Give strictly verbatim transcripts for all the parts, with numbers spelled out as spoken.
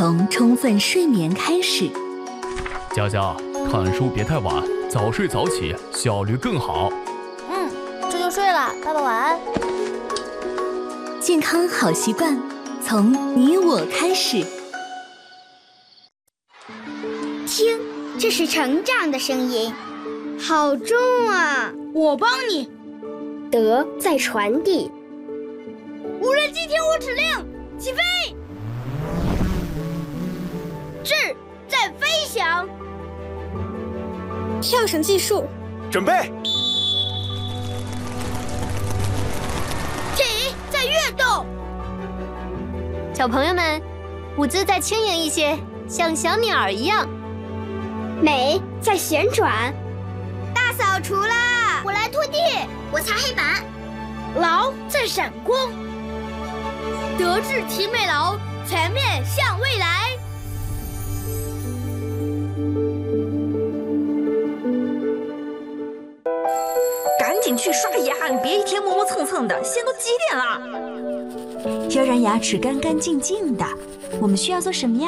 从充分睡眠开始。 佳佳，看书别太晚，早睡早起，效率更好。 嗯，这就睡了，爸爸晚安。 健康好习惯，从你我开始。 听，这是成长的声音，好重啊！ 我帮你。 德在传递。 无人机听我指令，起飞！智在飞翔。 跳绳技术， 准备。 体在跃动。 小朋友们，舞姿再轻盈一些，像小鸟儿一样。 美在旋转。 大扫除啦！我来拖地， 我擦黑板。 劳在闪光。德智体美劳，全面向未来。 赶紧去刷牙，你别一天磨磨蹭蹭的，现在都几点了？ 要让牙齿干干净净的，我们需要做什么呀？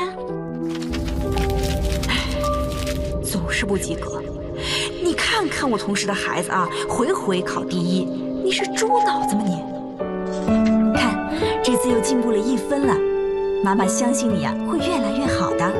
总是不及格。你看看我同事的孩子啊，回回考第一，你是猪脑子吗你？ 看，这次又进步了一分了，妈妈相信你啊，会越来越好的。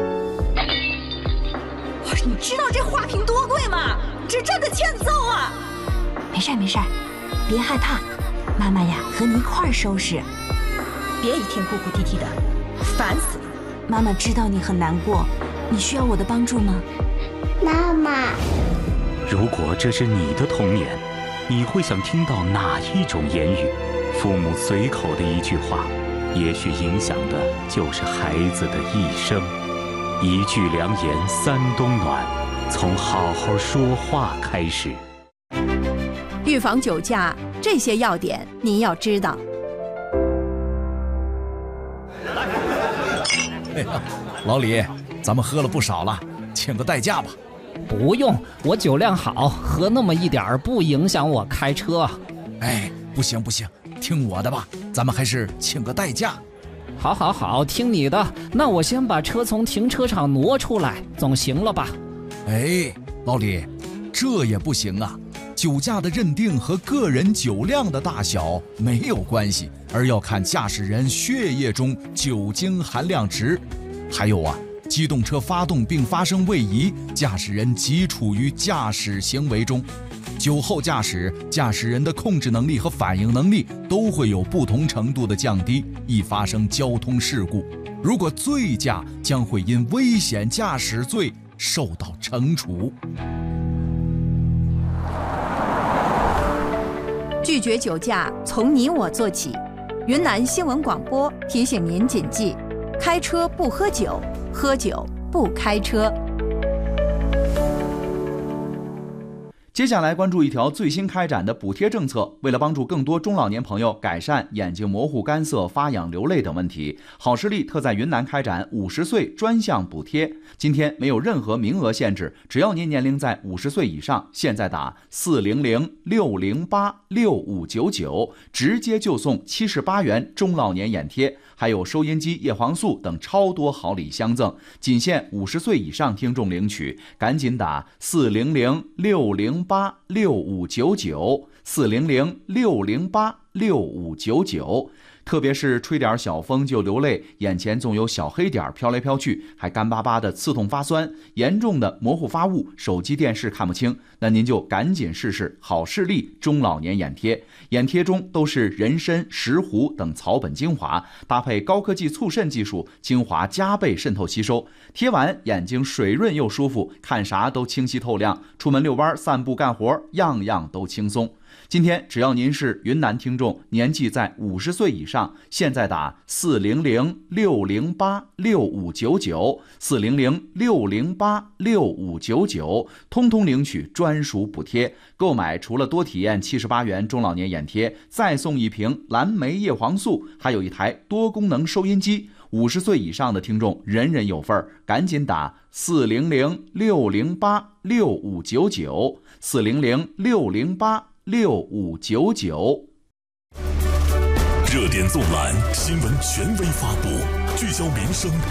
你知道这花瓶多贵吗？这真的欠揍啊！ 没事没事，别害怕，妈妈呀和你一块儿收拾。 别一天哭哭啼啼的，烦死了。 妈妈知道你很难过，你需要我的帮助吗？ 妈妈， 如果这是你的童年，你会想听到哪一种言语？父母随口的一句话，也许影响的就是孩子的一生。一句良言三冬暖，从好好说话开始。 预防酒驾，这些要点你要知道。 哎呀，老李，咱们喝了不少了，请个代驾吧。 不用，我酒量好，喝那么一点儿不影响我开车。 哎，不行不行，听我的吧，咱们还是请个代驾。 好好好，听你的。那我先把车从停车场挪出来，总行了吧？ 哎，老李，这也不行啊。酒驾的认定和个人酒量的大小没有关系，而要看驾驶人血液中酒精含量值。还有啊，机动车发动并发生位移，驾驶人即处于驾驶行为中。酒后驾驶，驾驶人的控制能力和反应能力都会有不同程度的降低，易发生交通事故。如果醉驾，将会因危险驾驶罪受到惩处。 拒绝酒驾，从你我做起。云南新闻广播提醒您谨记：开车不喝酒，喝酒不开车。 接下来关注一条最新开展的补贴政策。为了帮助更多中老年朋友改善眼睛模糊、干涩、发痒、流泪等问题，好视力特在云南开展五十岁专项补贴。今天没有任何名额限制，只要您年龄在五十岁以上，现在打四零零六零八六五九九，直接就送七十八元中老年眼贴，还有收音机、叶黄素等超多好礼相赠，仅限五十岁以上听众领取。赶紧打四零零六零八六五九九，四零零六零八六五九九。特别是吹点小风就流泪，眼前总有小黑点飘来飘去，还干巴巴的刺痛发酸，严重的模糊发物，手机电视看不清，那您就赶紧试试好视力中老年眼贴。眼贴中都是人参、石斛等草本精华，搭配高科技促渗技术，精华加倍渗透吸收，贴完眼睛水润又舒服，看啥都清晰透亮，出门遛弯、散步、干活，样样都轻松。今天只要您是云南听众，年纪在五十岁以上，现在打四零零六零八六五九九，四零零六零八六五九九，通通领取专属补贴。购买除了多体验七十八元中老年眼贴，再送一瓶蓝莓叶黄素，还有一台多功能收音机。五十岁以上的听众人人有份，赶紧打四零零六零八六五九九，四零零六零八六五九九。 热点纵览，新闻权威发布，聚焦民生